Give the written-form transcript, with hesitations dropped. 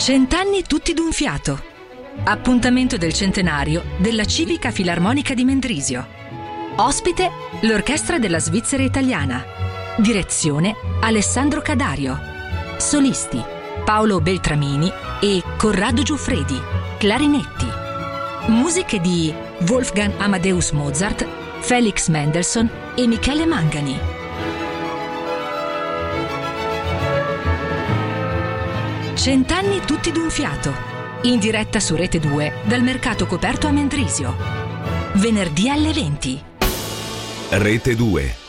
Cent'anni tutti d'un fiato. Appuntamento del centenario della Civica Filarmonica di Mendrisio. Ospite l'Orchestra della Svizzera Italiana. Direzione Alessandro Cadario. Solisti Paolo Beltramini e Corrado Giuffredi, clarinetti. Musiche di Wolfgang Amadeus Mozart, Felix Mendelssohn e Michele Mangani. Cent'anni tutti d'un fiato. In diretta su Rete 2 dal Mercato Coperto a Mendrisio. Venerdì alle 20. Rete 2.